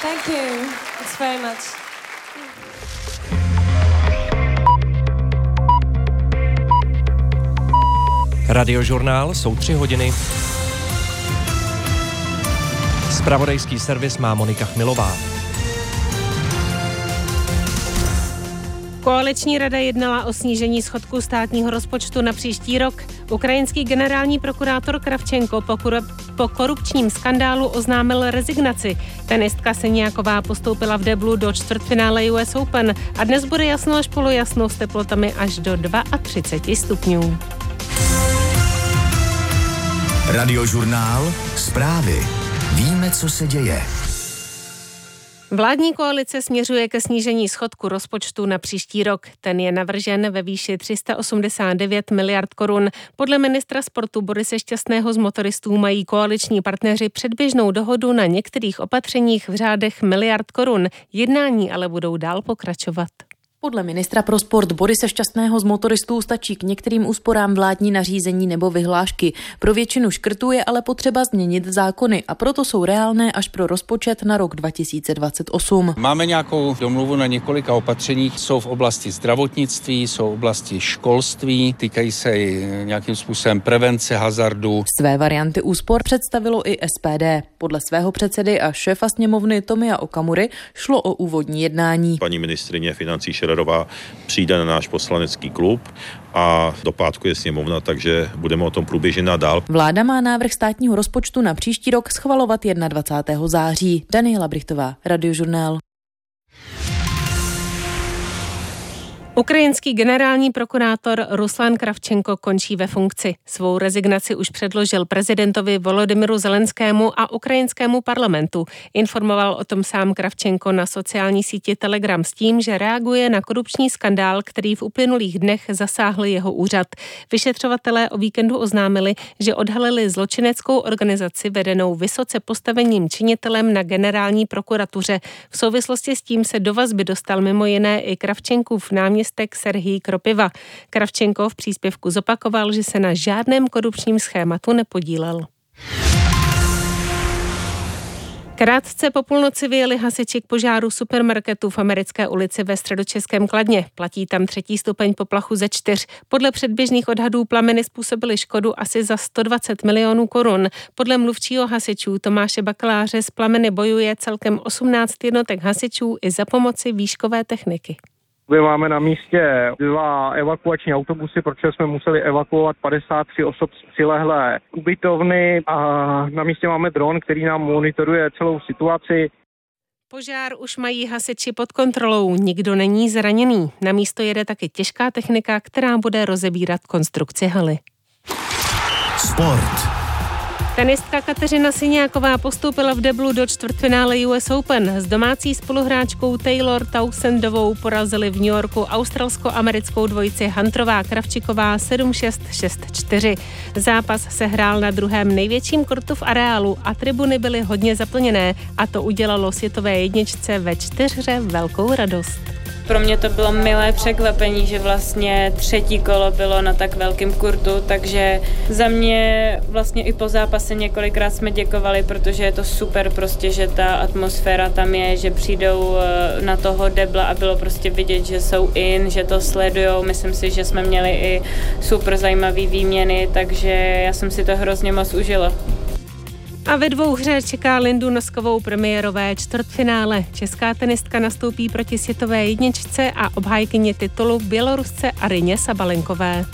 Thank you. It's very much. Radiožurnál jsou 3 hodiny. Zpravodajský servis má Monika Chmilová. Koaliční rada jednala o snížení schodku státního rozpočtu na příští rok. Ukrajinský generální prokurátor Kravčenko po korupčním skandálu oznámil rezignaci. Tenistka Seniáková postoupila v deblu do čtvrtfinále US Open a dnes bude jasno až polojasno s teplotami až do 32 stupňů. Radiožurnál, zprávy. Víme, co se děje. Vládní koalice směřuje ke snížení schodku rozpočtu na příští rok. Ten je navržen ve výši 389 miliard korun. Podle ministra sportu Borise Šťastného z motoristů mají koaliční partneři předběžnou dohodu na některých opatřeních v řádech miliard korun. Jednání ale budou dál pokračovat. Podle ministra pro sport Borise Šťastného z motoristů stačí k některým úsporám vládní nařízení nebo vyhlášky. Pro většinu škrtů je ale potřeba změnit zákony a proto jsou reálné až pro rozpočet na rok 2028. Máme nějakou domluvu na několika opatřeních, jsou v oblasti zdravotnictví, jsou v oblasti školství, týkají se i nějakým způsobem prevence hazardu. Své varianty úspor představilo i SPD. Podle svého předsedy a šéfa sněmovny Tomia Okamury šlo o úvodní jednání. Paní ministryně financí Schillerová přijde na náš poslanecký klub a do pátku je sněmovna, takže budeme o tom průběžně nadál. Vláda má návrh státního rozpočtu na příští rok schvalovat 21. září. Daniela Brichtová, Radiožurnál. Ukrajinský generální prokurátor Ruslan Kravčenko končí ve funkci. Svou rezignaci už předložil prezidentovi Volodymyru Zelenskému a ukrajinskému parlamentu. Informoval o tom sám Kravčenko na sociální síti Telegram s tím, že reaguje na korupční skandál, který v uplynulých dnech zasáhl jeho úřad. Vyšetřovatelé o víkendu oznámili, že odhalili zločineckou organizaci vedenou vysoce postaveným činitelem na generální prokuratuře. V souvislosti s tím se do vazby dostal mimo jiné i Kravčenkův náměstek Serhij Kropiva. Kravčenko v příspěvku zopakoval, že se na žádném korupčním schématu nepodílel. Krátce po půlnoci vyjeli hasiči k požáru supermarketu v Americké ulici ve středočeském Kladně. Platí tam 3. stupeň poplachu ze 4. Podle předběžných odhadů plameny způsobily škodu asi za 120 milionů korun. Podle mluvčího hasičů Tomáše Bakaláře s plameny bojuje celkem 18 jednotek hasičů i za pomoci výškové techniky. My máme na místě 2 evakuační autobusy, protože jsme museli evakuovat 53 osob z přilehlé ubytovny a na místě máme dron, který nám monitoruje celou situaci. Požár už mají hasiči pod kontrolou, nikdo není zraněný. Na místo jede taky těžká technika, která bude rozebírat konstrukci haly. Sport. Tenistka Kateřina Seniáková postoupila v deblu do čtvrtfinále US Open. S domácí spoluhráčkou Taylor Townsendovou porazili v New Yorku australsko-americkou dvojici Hunterová Kravčiková 7-6, 6-4. Zápas se hrál na druhém největším kortu v areálu a tribuny byly hodně zaplněné a to udělalo světové jedničce ve 4 velkou radost. Pro mě to bylo milé překvapení, že vlastně 3. kolo bylo na tak velkém kurtu, takže za mě vlastně i po zápase několikrát jsme děkovali, protože je to super prostě, že ta atmosféra tam je, že přijdou na toho debla a bylo prostě vidět, že jsou že to sledujou. Myslím si, že jsme měli i super zajímavý výměny, takže já jsem si to hrozně moc užila. A ve dvouhře čeká Lindu Noskovou premiérové čtvrtfinále. Česká tenistka nastoupí proti světové jedničce a obhájkyni titulu Bělorusce Aryně Sabalenkové.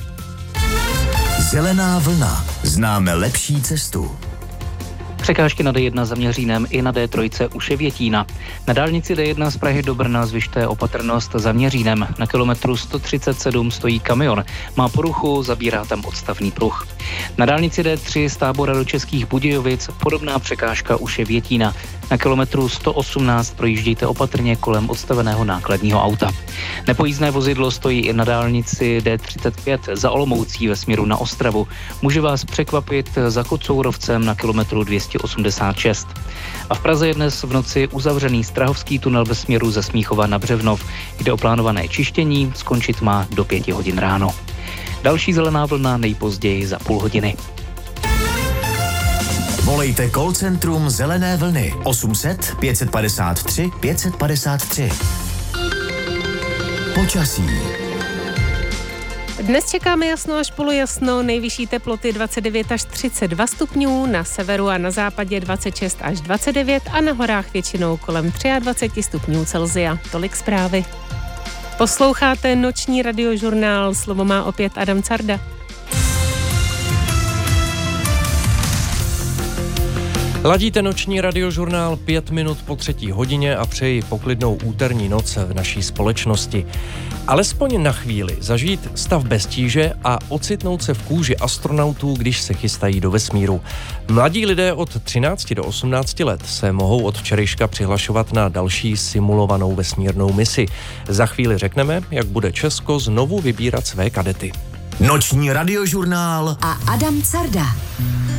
Zelená vlna. Známe lepší cestu. Překážky na D1 za Měřínem i na D3 u Ševětína. Na dálnici D1 z Prahy do Brna zvyšte opatrnost za Měřínem. Na kilometru 137 stojí kamion. Má poruchu, zabírá tam odstavný pruh. Na dálnici D3 z Tábora do Českých Budějovic podobná překážka u Ševětína. Na kilometru 118 projíždějte opatrně kolem odstaveného nákladního auta. Nepojízdné vozidlo stojí i na dálnici D35 za Olomoucí ve směru na Ostravu. Může vás překvapit za Kocourovcem na kilometru 286. A v Praze je dnes v noci uzavřený Strahovský tunel ve směru ze Smíchova na Břevnov. Jde o plánované čištění, skončit má do 5 hodin ráno. Další zelená vlna nejpozději za půl hodiny. Volejte call centrum Zelené vlny 800 553 553. Počasí. Dnes čekáme jasno až polojasno, nejvyšší teploty 29 až 32 stupňů, na severu a na západě 26 až 29 a na horách většinou kolem 23 stupňů Celsia. Tolik zprávy. Posloucháte noční radiožurnál, slovo má opět Adam Carda. Ladíte noční radiožurnál 5 minut po 3. hodině a přeji poklidnou úterní noc v naší společnosti. Alespoň na chvíli zažít stav bez tíže a ocitnout se v kůži astronautů, když se chystají do vesmíru. Mladí lidé od 13 do 18 let se mohou od včerejška přihlašovat na další simulovanou vesmírnou misi. Za chvíli řekneme, jak bude Česko znovu vybírat své kadety. Noční radiožurnál a Adam Carda.